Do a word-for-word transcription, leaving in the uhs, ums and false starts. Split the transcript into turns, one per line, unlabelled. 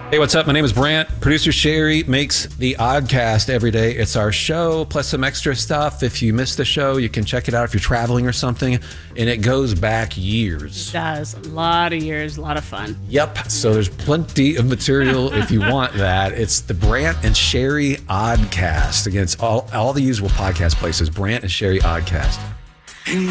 Hey, what's up? My name is Brant. Producer Sherry makes the Oddcast every day. It's our show plus some extra stuff. If you missed the show, you can check it out if you're traveling or something. And it goes back years.
It does. A lot of years. A lot of fun.
Yep. So there's plenty of material if you want that. It's the Brant and Sherry Oddcast against all, all the usual podcast places. Brant and Sherry Oddcast.